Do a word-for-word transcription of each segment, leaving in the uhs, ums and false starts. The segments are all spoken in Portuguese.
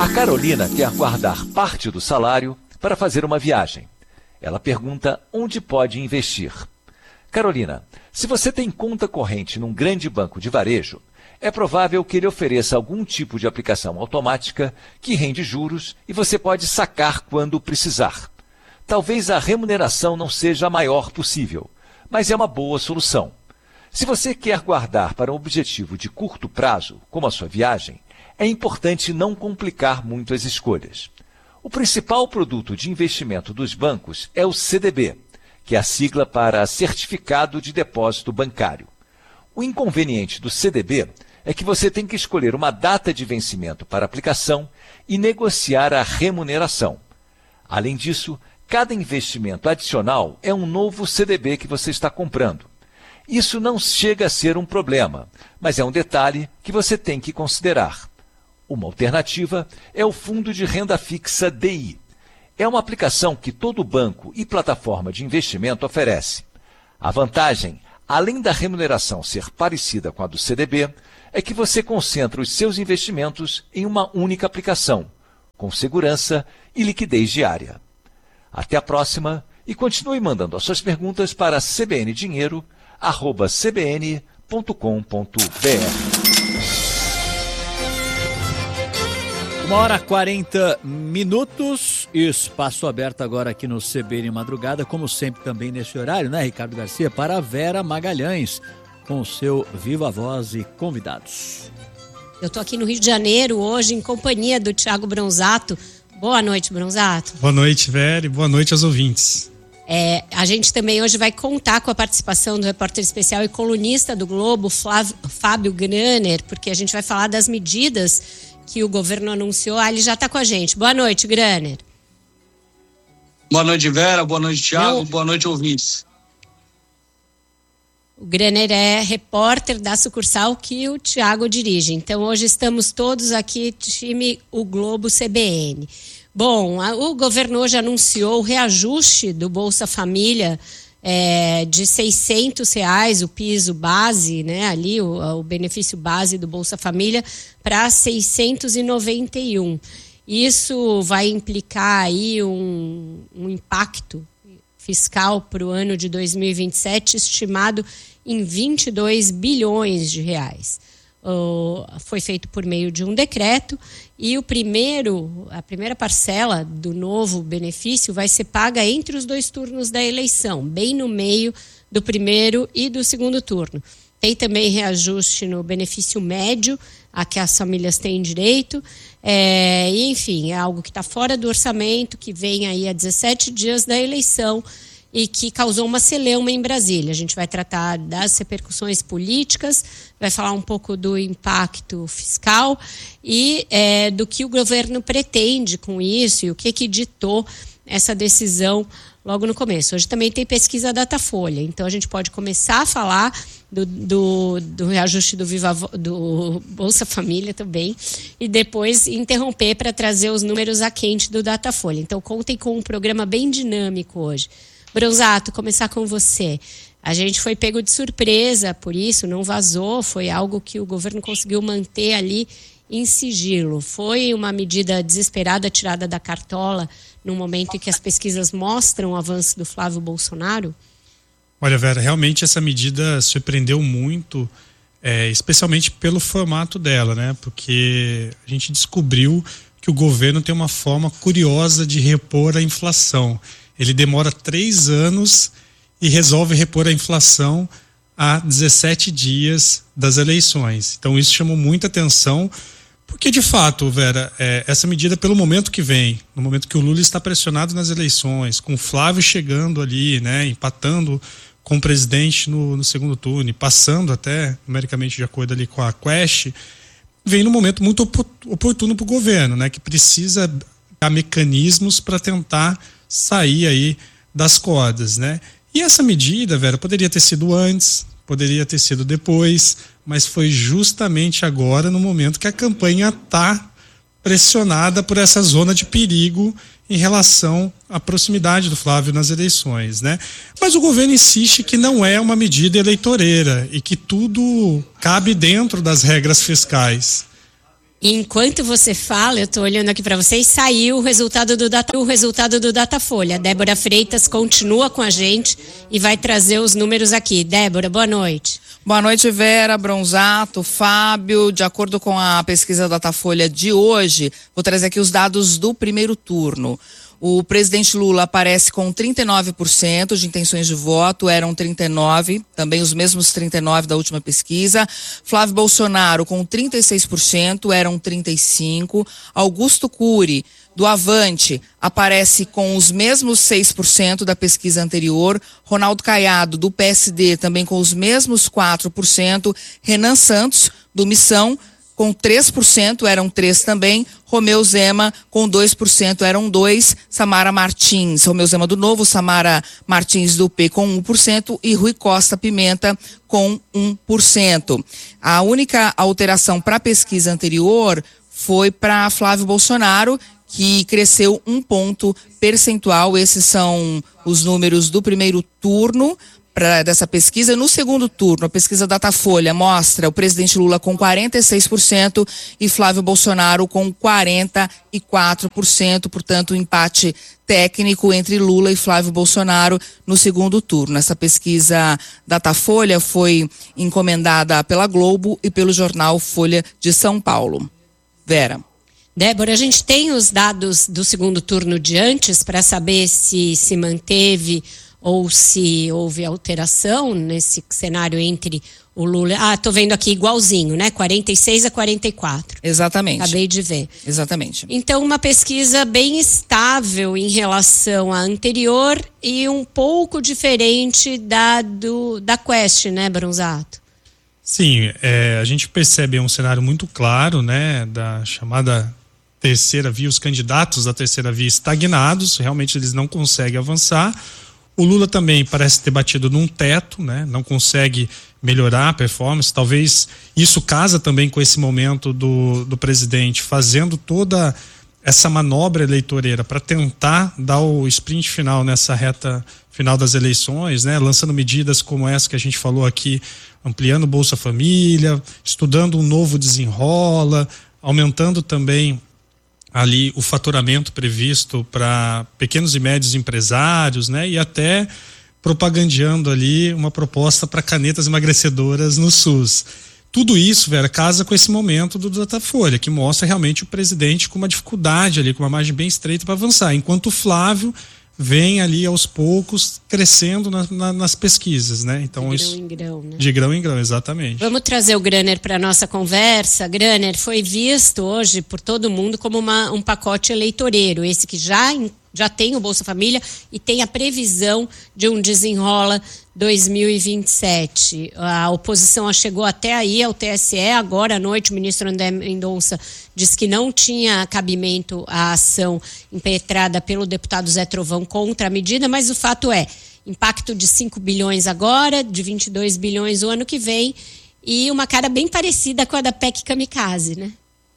A Carolina quer guardar parte do salário para fazer uma viagem. Ela pergunta onde pode investir. Carolina, se você tem conta corrente num grande banco de varejo, é provável que ele ofereça algum tipo de aplicação automática que rende juros e você pode sacar quando precisar. Talvez a remuneração não seja a maior possível, mas é uma boa solução. Se você quer guardar para um objetivo de curto prazo, como a sua viagem, é importante não complicar muito as escolhas. O principal produto de investimento dos bancos é o C D B, que é a sigla para Certificado de Depósito Bancário. O inconveniente do C D B é que você tem que escolher uma data de vencimento para aplicação e negociar a remuneração. Além disso, cada investimento adicional é um novo C D B que você está comprando. Isso não chega a ser um problema, mas é um detalhe que você tem que considerar. Uma alternativa é o Fundo de Renda Fixa D I. É uma aplicação que todo banco e plataforma de investimento oferece. A vantagem, além da remuneração ser parecida com a do C D B, é que você concentra os seus investimentos em uma única aplicação, com segurança e liquidez diária. Até a próxima e continue mandando as suas perguntas para c b n dinheiro arroba c b n ponto com ponto b r. Uma hora e quarenta minutos, espaço aberto agora aqui no C B N Madrugada, como sempre também nesse horário, né, Ricardo Garcia, para a Vera Magalhães, com o seu Viva Voz e convidados. Eu tô aqui no Rio de Janeiro hoje em companhia do Thiago Bronzato. Boa noite, Bronzato. Boa noite, Vera, e boa noite aos ouvintes. É, a gente também hoje vai contar com a participação do repórter especial e colunista do Globo, Flávio, Fábio Graner, porque a gente vai falar das medidas que o governo anunciou. Ah, ele já está com a gente. Boa noite, Graner. Boa noite, Vera. Boa noite, Thiago. Não. Boa noite, ouvintes. O Graner é repórter da sucursal que o Thiago dirige. Então, hoje estamos todos aqui, time O Globo C B N. Bom, a, o governo hoje anunciou o reajuste do Bolsa Família é, de seiscentos reais, o piso base, né, ali o, o benefício base do Bolsa Família, para seiscentos e noventa e um. Isso vai implicar aí um, um impacto fiscal para o ano de dois mil e vinte e sete estimado em vinte e dois bilhões de reais. Uh, foi feito por meio de um decreto e o primeiro, a primeira parcela do novo benefício vai ser paga entre os dois turnos da eleição, bem no meio do primeiro e do segundo turno. Tem também reajuste no benefício médio a que as famílias têm direito, é, e, enfim, é algo que está fora do orçamento, que vem aí a dezessete dias da eleição e que causou uma celeuma em Brasília. A gente vai tratar das repercussões políticas, vai falar um pouco do impacto fiscal e é, do que o governo pretende com isso e o que que ditou essa decisão logo no começo. Hoje também tem pesquisa Datafolha, então a gente pode começar a falar do, do, do reajuste do, Viva, do Bolsa Família também e depois interromper para trazer os números a quente do Datafolha. Então contem com um programa bem dinâmico hoje. Bronzato, começar com você. A gente foi pego de surpresa por isso, não vazou, foi algo que o governo conseguiu manter ali em sigilo. Foi uma medida desesperada tirada da cartola no momento em que as pesquisas mostram o avanço do Flávio Bolsonaro? Olha, Vera, realmente essa medida surpreendeu muito, é, especialmente pelo formato dela, né? Porque a gente descobriu que o governo tem uma forma curiosa de repor a inflação. Ele demora três anos e resolve repor a inflação a dezessete dias das eleições. Então isso chamou muita atenção, porque de fato, Vera, é, essa medida pelo momento que vem, no momento que o Lula está pressionado nas eleições, com o Flávio chegando ali, né, empatando com o presidente no, no segundo turno e passando até numericamente de acordo ali com a Quest, vem num momento muito oportuno para o governo, né, que precisa dar mecanismos para tentar sair aí das cordas, né? E essa medida, Vera, poderia ter sido antes, poderia ter sido depois, mas foi justamente agora, no momento que a campanha está pressionada por essa zona de perigo em relação à proximidade do Flávio nas eleições, né? Mas o governo insiste que não é uma medida eleitoreira e que tudo cabe dentro das regras fiscais. Enquanto você fala, eu estou olhando aqui para vocês, saiu o resultado do Data, o resultado do Datafolha. A Débora Freitas continua com a gente e vai trazer os números aqui. Débora, boa noite. Boa noite, Vera, Bronzato, Fábio. De acordo com a pesquisa Datafolha de hoje, vou trazer aqui os dados do primeiro turno. O presidente Lula aparece com trinta e nove por cento de intenções de voto, eram trinta e nove por cento, também os mesmos trinta e nove por cento da última pesquisa. Flávio Bolsonaro com trinta e seis por cento, eram trinta e cinco por cento. Augusto Cury, do Avante, aparece com os mesmos seis por cento da pesquisa anterior. Ronaldo Caiado, do P S D, também com os mesmos quatro por cento. Renan Santos, do Missão, com três por cento, eram três também. Romeu Zema, com dois por cento, eram dois. Samara Martins, Romeu Zema do Novo, Samara Martins do P com um por cento e Rui Costa Pimenta com um por cento. A única alteração para a pesquisa anterior foi para Flávio Bolsonaro, que cresceu um ponto percentual. Esses são os números do primeiro turno pra, dessa pesquisa. No segundo turno, a pesquisa Datafolha mostra o presidente Lula com quarenta e seis por cento e Flávio Bolsonaro com quarenta e quatro por cento, portanto, um empate técnico entre Lula e Flávio Bolsonaro no segundo turno. Essa pesquisa Datafolha foi encomendada pela Globo e pelo jornal Folha de São Paulo. Vera. Débora, a gente tem os dados do segundo turno de antes para saber se se manteve ou se houve alteração nesse cenário entre o Lula... Ah, tô vendo aqui igualzinho, né? quarenta e seis a quarenta e quatro. Exatamente. Acabei de ver. Exatamente. Então, uma pesquisa bem estável em relação à anterior e um pouco diferente da, do, da Quest, né, Bronzato? Sim, é, a gente percebe um cenário muito claro, né, da chamada terceira via, os candidatos da terceira via estagnados, realmente eles não conseguem avançar. O Lula também parece ter batido num teto, né, não consegue melhorar a performance. Talvez isso casa também com esse momento do, do presidente fazendo toda essa manobra eleitoreira para tentar dar o sprint final nessa reta final das eleições, né, lançando medidas como essa que a gente falou aqui, ampliando o Bolsa Família, estudando um novo desenrola, aumentando também ali o faturamento previsto para pequenos e médios empresários, né, e até propagandeando ali uma proposta para canetas emagrecedoras no SUS. Tudo isso, Vera, casa com esse momento do Datafolha, que mostra realmente o presidente com uma dificuldade ali, com uma margem bem estreita para avançar, enquanto o Flávio vem ali aos poucos crescendo na, na, nas pesquisas, né? Então, de grão isso, em grão, né? De grão em grão, exatamente. Vamos trazer o Graner para a nossa conversa. Graner, foi visto hoje por todo mundo como uma, um pacote eleitoreiro, esse que já, já tem o Bolsa Família e tem a previsão de um desenrola dois mil e vinte e sete. A oposição chegou até aí ao T S E, agora à noite o ministro André Mendonça disse que não tinha cabimento a ação impetrada pelo deputado Zé Trovão contra a medida, mas o fato é, impacto de cinco bilhões agora, de vinte e dois bilhões o ano que vem, e uma cara bem parecida com a da P E C Kamikaze, né?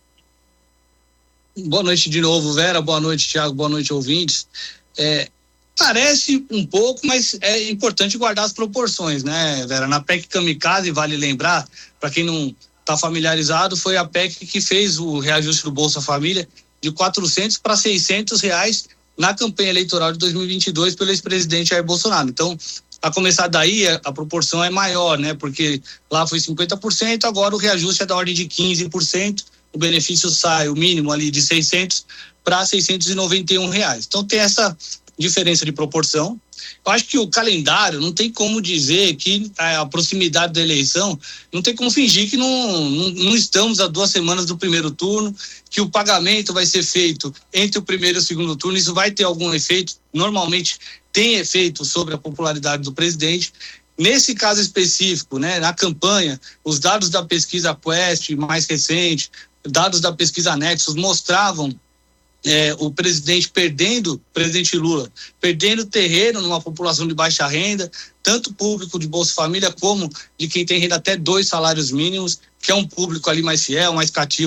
Boa noite de novo, Vera, boa noite, Thiago, boa noite, ouvintes. É, parece um pouco, mas é importante guardar as proporções, né, Vera? Na P E C Kamikaze, vale lembrar, para quem não está familiarizado, foi a P E C que fez o reajuste do Bolsa Família de quatrocentos para seiscentos reais na campanha eleitoral de dois mil e vinte e dois pelo ex-presidente Jair Bolsonaro. Então, a começar daí, a, a proporção é maior, né? Porque lá foi cinquenta por cento, agora o reajuste é da ordem de quinze por cento, o benefício sai, o mínimo ali de seiscentos para seiscentos e noventa e um reais. Então, tem essa diferença de proporção. Eu acho que o calendário, não tem como dizer que a proximidade da eleição, não tem como fingir que não, não, não estamos a duas semanas do primeiro turno, que o pagamento vai ser feito entre o primeiro e o segundo turno, isso vai ter algum efeito, normalmente tem efeito sobre a popularidade do presidente. Nesse caso específico, né, na campanha, os dados da pesquisa Quest mais recente, dados da pesquisa Nexus mostravam É, o presidente perdendo, o presidente Lula, perdendo terreno numa população de baixa renda, tanto público de Bolsa Família como de quem tem renda até dois salários mínimos, que é um público ali mais fiel, mais cativo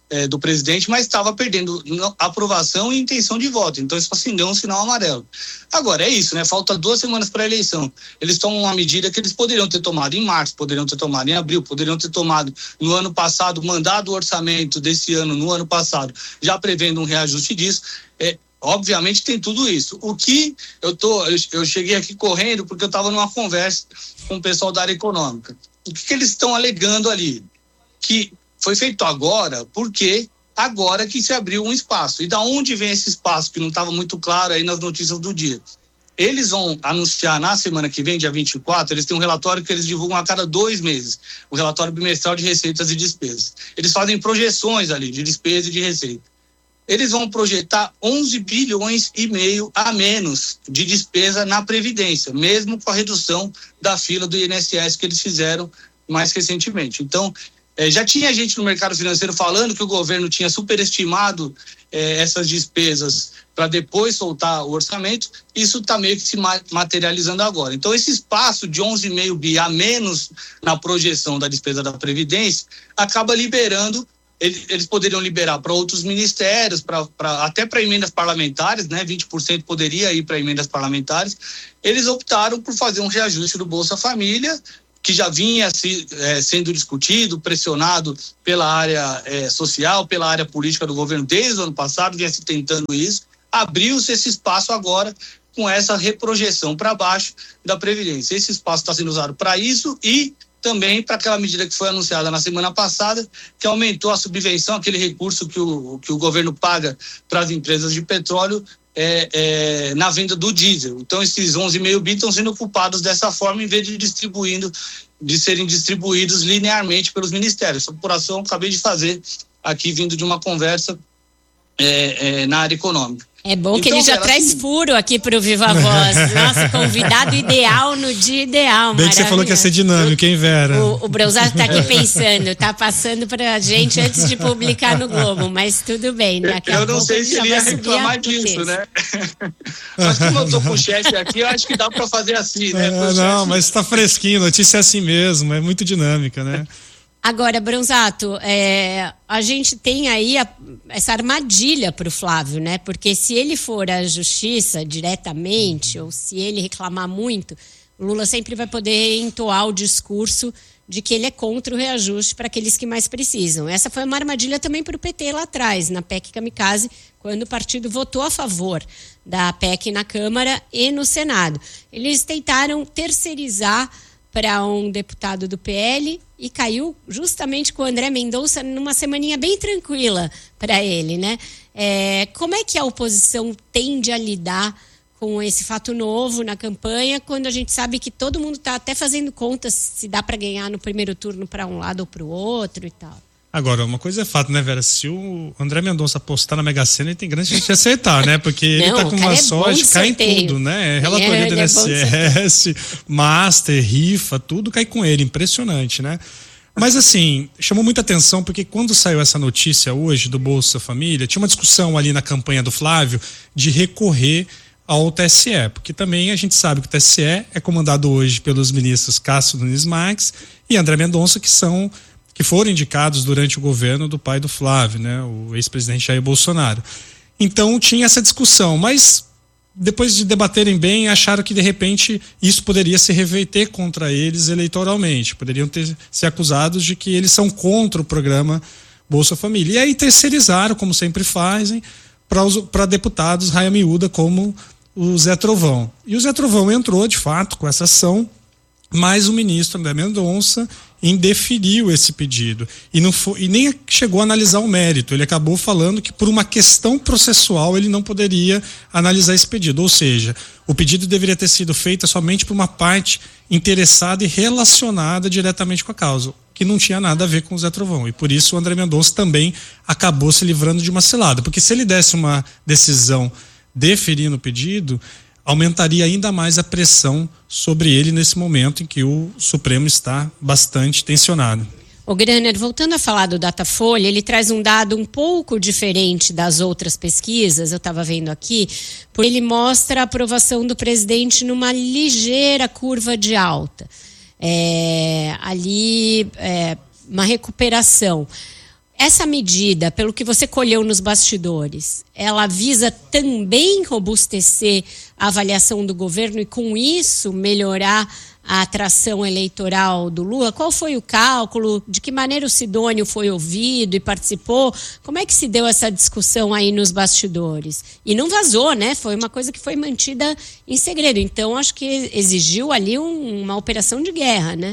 é, do presidente, mas estava perdendo aprovação e intenção de voto. Então isso acendeu um sinal amarelo. Agora, é isso, né? Falta duas semanas para a eleição. Eles tomam uma medida que eles poderiam ter tomado em março, poderiam ter tomado em abril, poderiam ter tomado no ano passado, mandado o orçamento desse ano no ano passado, já prevendo um reajuste disso. É, obviamente tem tudo isso. O que eu tô, eu, eu cheguei aqui correndo porque eu estava numa conversa com o pessoal da área econômica. O que, que eles estão alegando ali? Que foi feito agora porque agora que se abriu um espaço. E da onde vem esse espaço, que não estava muito claro aí nas notícias do dia? Eles vão anunciar na semana que vem, dia vinte e quatro, eles têm um relatório que eles divulgam a cada dois meses, o relatório bimestral de receitas e despesas. Eles fazem projeções ali de despesa e de receita. Eles vão projetar onze bilhões e meio a menos de despesa na Previdência, mesmo com a redução da fila do I N S S que eles fizeram mais recentemente. Então, eh, já tinha gente no mercado financeiro falando que o governo tinha superestimado eh, essas despesas para depois soltar o orçamento. Isso está meio que se materializando agora. Então, esse espaço de onze vírgula cinco bi a menos na projeção da despesa da Previdência acaba liberando. Eles poderiam liberar para outros ministérios, pra, pra, até para emendas parlamentares, né? vinte por cento poderia ir para emendas parlamentares. Eles optaram por fazer um reajuste do Bolsa Família, que já vinha se, é, sendo discutido, pressionado pela área é, social, pela área política do governo desde o ano passado, vinha se tentando isso. Abriu-se esse espaço agora com essa reprojeção para baixo da Previdência. Esse espaço está sendo usado para isso e também para aquela medida que foi anunciada na semana passada, que aumentou a subvenção, aquele recurso que o, que o governo paga para as empresas de petróleo é, é, na venda do diesel. Então, esses onze vírgula cinco bi estão sendo ocupados dessa forma, em vez de distribuindo, de serem distribuídos linearmente pelos ministérios. Essa apuração eu acabei de fazer aqui, vindo de uma conversa é, é, na área econômica. É bom que então, ele já era traz assim. furo aqui para o Viva Voz. Nossa, convidado ideal no dia ideal. Bem que você falou que ia ser dinâmico, hein, Vera? O, o Bronzato está aqui pensando, tá passando para a gente antes de publicar no Globo, mas tudo bem. Daqui eu a não sei se ele ia reclamar disso, né? Mas como eu tô com o chefe aqui, eu acho que dá para fazer assim, né? É, não, chefe... mas está fresquinho, notícia é assim mesmo, é muito dinâmica, né? Agora, Bronzato, é, a gente tem aí a, essa armadilha para o Flávio, né? Porque se ele for à justiça diretamente, ou se ele reclamar muito, o Lula sempre vai poder entoar o discurso de que ele é contra o reajuste para aqueles que mais precisam. Essa foi uma armadilha também para o P T lá atrás, na P E C Kamikaze, quando o partido votou a favor da P E C na Câmara e no Senado. Eles tentaram terceirizar para um deputado do P L e caiu justamente com o André Mendonça numa semaninha bem tranquila para ele, né? É, como é que a oposição tende a lidar com esse fato novo na campanha, quando a gente sabe que todo mundo está até fazendo contas se dá para ganhar no primeiro turno para um lado ou para o outro e tal? Agora, uma coisa é fato, né, Vera? Se o André Mendonça apostar na Mega Sena, ele tem grande chance de acertar, né? Porque não, ele tá com uma é sorte, cai em tudo, né? Relatoria é, do I N S S, é Master, rifa, tudo cai com ele. Impressionante, né? Mas assim, chamou muita atenção porque quando saiu essa notícia hoje do Bolsa Família, tinha uma discussão ali na campanha do Flávio de recorrer ao T S E, porque também a gente sabe que o T S E é comandado hoje pelos ministros Cássio Nunes Marques e André Mendonça, que são que foram indicados durante o governo do pai do Flávio, né, o ex-presidente Jair Bolsonaro. Então tinha essa discussão, mas depois de debaterem bem, acharam que de repente isso poderia se reverter contra eles eleitoralmente, poderiam ter, ser acusados de que eles são contra o programa Bolsa Família. E aí terceirizaram, como sempre fazem, para deputados raia miúda como o Zé Trovão. E o Zé Trovão entrou, de fato, com essa ação, mas o ministro André Mendonça indeferiu esse pedido e, não foi, e nem chegou a analisar o mérito. Ele acabou falando que por uma questão processual ele não poderia analisar esse pedido, ou seja, o pedido deveria ter sido feito somente por uma parte interessada e relacionada diretamente com a causa, que não tinha nada a ver com o Zé Trovão, e por isso o André Mendonça também acabou se livrando de uma cilada, porque se ele desse uma decisão deferindo o pedido, aumentaria ainda mais a pressão sobre ele nesse momento em que o Supremo está bastante tensionado. O Graner, voltando a falar do Datafolha, ele traz um dado um pouco diferente das outras pesquisas, eu estava vendo aqui, porque ele mostra a aprovação do presidente numa ligeira curva de alta. É, ali, é, uma recuperação. essa medida, pelo que você colheu nos bastidores, ela visa também robustecer a avaliação do governo e, com isso, melhorar a atração eleitoral do Lula? Qual foi o cálculo? De que maneira o Sidônio foi ouvido e participou? Como é que se deu essa discussão aí nos bastidores? E não vazou, né? Foi uma coisa que foi mantida em segredo. Então, acho que exigiu ali um, uma operação de guerra, né?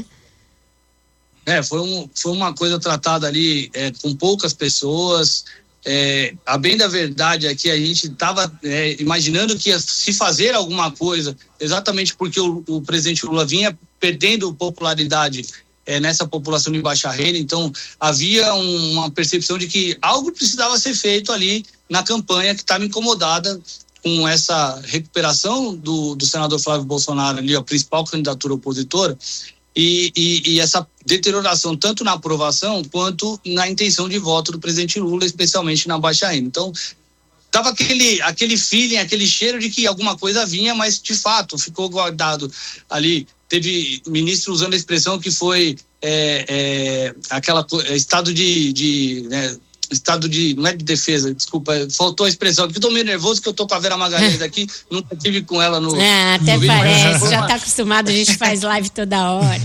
É, foi, um, foi uma coisa tratada ali é, com poucas pessoas. É, a bem da verdade é que a gente estava é, imaginando que ia se fazer alguma coisa, exatamente porque o, o presidente Lula vinha perdendo popularidade é, nessa população de baixa renda. Então havia um, uma percepção de que algo precisava ser feito ali na campanha, que estava incomodada com essa recuperação do, do senador Flávio Bolsonaro, ali, a principal candidatura opositora. E, e, e essa deterioração tanto na aprovação quanto na intenção de voto do presidente Lula, especialmente na baixa renda. Então, estava aquele, aquele feeling, aquele cheiro de que alguma coisa vinha, mas de fato ficou guardado ali. Teve ministro usando a expressão que foi é, é, aquela estado de... de né, estado de, não é de defesa, desculpa, faltou a expressão, porque eu tô meio nervoso que eu tô com a Vera Magalhães aqui, nunca tive com ela no... É, até no parece, vídeo, já tá acostumado, a gente faz live toda hora.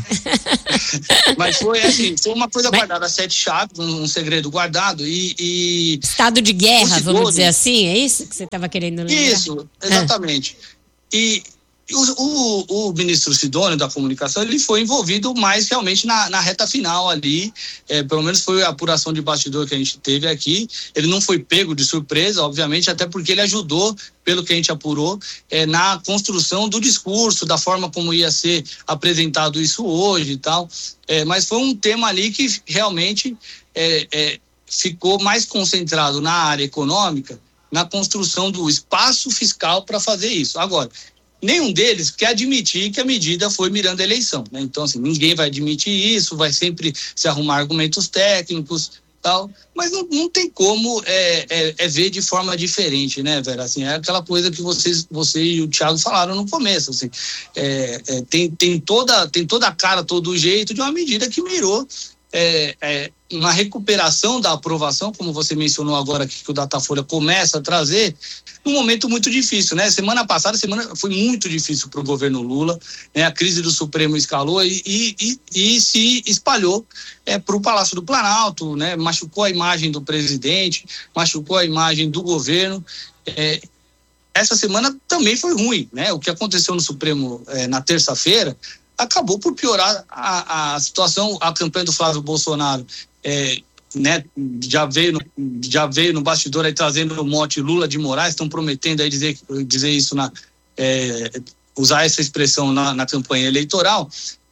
Mas foi assim, foi uma coisa mas... guardada a sete chaves, um, um segredo guardado e... e... Estado de guerra, vamos dizer assim, é isso que você estava querendo lembrar? Isso, exatamente. Ah. E... O, o, o ministro Sidônio da comunicação, ele foi envolvido mais realmente na, na reta final ali, é, pelo menos foi a apuração de bastidor que a gente teve aqui. Ele não foi pego de surpresa, obviamente, até porque ele ajudou, pelo que a gente apurou, é, na construção do discurso, da forma como ia ser apresentado isso hoje e tal, é, mas foi um tema ali que realmente é, é, ficou mais concentrado na área econômica, na construção do espaço fiscal para fazer isso. Agora, nenhum deles quer admitir que a medida foi mirando a eleição, né? Então, assim, ninguém vai admitir isso, vai sempre se arrumar argumentos técnicos, tal, mas não, não tem como é, é, é ver de forma diferente, né, Vera? Assim, é aquela coisa que vocês, você e o Thiago falaram no começo, assim, é, é, tem, tem, toda, tem toda a cara, todo o jeito de uma medida que mirou É, é, uma recuperação da aprovação, como você mencionou agora aqui, que o Datafolha começa a trazer, num momento muito difícil, né? Semana passada, semana foi muito difícil para o governo Lula, né? A crise do Supremo escalou e, e, e, e se espalhou é, para o Palácio do Planalto, né? Machucou a imagem do presidente, machucou a imagem do governo. É, essa semana também foi ruim, né? O que aconteceu no Supremo é, na terça-feira acabou por piorar a, a situação. A campanha do Flávio Bolsonaro é, né, já, veio no, já veio no bastidor aí trazendo o mote Lula de Moraes, estão prometendo aí dizer, dizer isso, na, é, usar essa expressão na, na campanha eleitoral.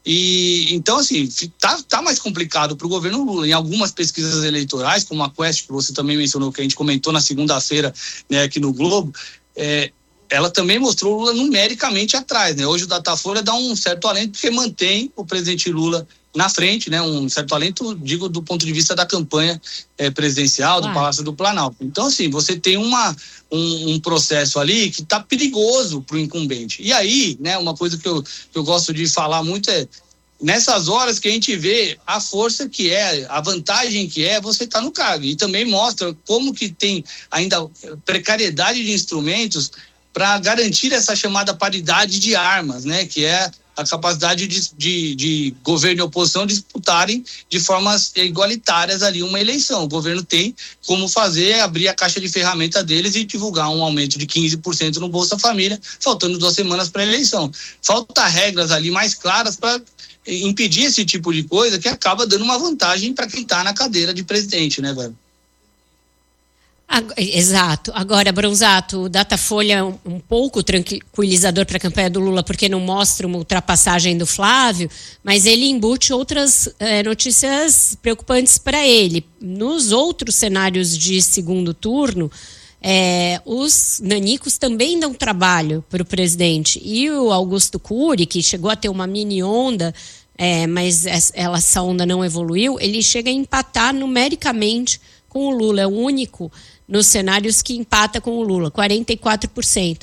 E então, assim, tá, tá mais complicado para o governo Lula. Em algumas pesquisas eleitorais, como a Quest, que você também mencionou, que a gente comentou na segunda-feira, né, aqui no Globo, é, ela também mostrou o Lula numericamente atrás, né? Hoje o Datafolha dá um certo alento porque mantém o presidente Lula na frente, né? Um certo alento, digo, do ponto de vista da campanha é, presidencial, do ah. Palácio do Planalto. Então, assim, você tem uma, um, um processo ali que está perigoso para o incumbente. E aí, né, uma coisa que eu, que eu gosto de falar muito é nessas horas que a gente vê a força que é, a vantagem que é você estar tá no cargo. E também mostra como que tem ainda precariedade de instrumentos para garantir essa chamada paridade de armas, né, que é a capacidade de, de, de governo e oposição disputarem de formas igualitárias ali uma eleição. O governo tem como fazer, abrir a caixa de ferramenta deles e divulgar um aumento de quinze por cento no Bolsa Família, faltando duas semanas para a eleição. Falta regras ali mais claras para impedir esse tipo de coisa que acaba dando uma vantagem para quem está na cadeira de presidente, né, velho? Exato. Agora, Bronzato, o Datafolha é um, um pouco tranquilizador para a campanha do Lula, porque não mostra uma ultrapassagem do Flávio, mas ele embute outras é, notícias preocupantes para ele. Nos outros cenários de segundo turno, é, os nanicos também dão trabalho para o presidente. E o Augusto Cury, que chegou a ter uma mini onda, é, mas ela, essa onda não evoluiu, ele chega a empatar numericamente com o Lula. É o único nos cenários que empata com o Lula, quarenta e quatro por cento.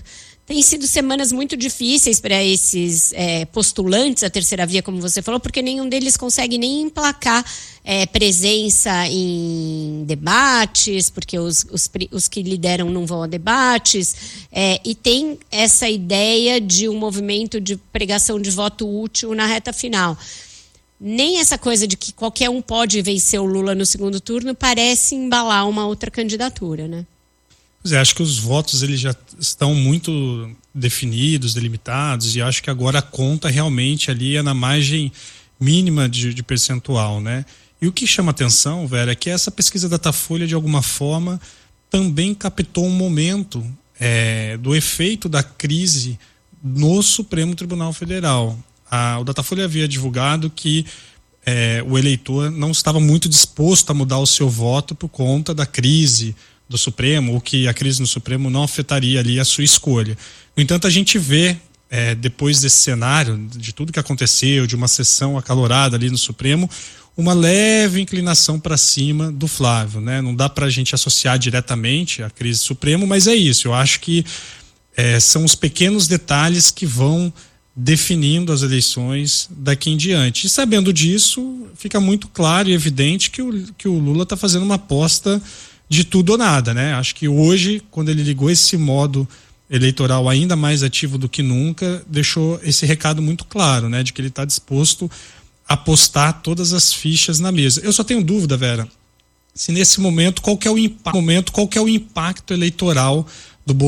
Tem sido semanas muito difíceis para esses é, postulantes à terceira via, como você falou, porque nenhum deles consegue nem emplacar é, presença em debates, porque os, os, os que lideram não vão a debates, é, e tem essa ideia de um movimento de pregação de voto útil na reta final. Nem essa coisa de que qualquer um pode vencer o Lula no segundo turno parece embalar uma outra candidatura, né? Pois é, acho que os votos eles já estão muito definidos, delimitados, e acho que agora a conta realmente ali é na margem mínima de, de percentual, né? E o que chama atenção, Vera, é que essa pesquisa Datafolha, de alguma forma, também captou um momento é, do efeito da crise no Supremo Tribunal Federal. A, o Datafolha havia divulgado que é, o eleitor não estava muito disposto a mudar o seu voto por conta da crise do Supremo, ou que a crise no Supremo não afetaria ali a sua escolha. No entanto, a gente vê, é, depois desse cenário, de tudo que aconteceu, de uma sessão acalorada ali no Supremo, uma leve inclinação para cima do Flávio, né? Não dá para a gente associar diretamente a crise do Supremo, mas é isso. Eu acho que é, são os pequenos detalhes que vão definindo as eleições daqui em diante. E sabendo disso, fica muito claro e evidente que o, que o Lula está fazendo uma aposta de tudo ou nada, né? Acho que hoje, quando ele ligou esse modo eleitoral ainda mais ativo do que nunca, deixou esse recado muito claro, né? De que ele está disposto a apostar todas as fichas na mesa. Eu só tenho dúvida, Vera, se nesse momento qual que é o impacto, momento, qual que é o impacto eleitoral do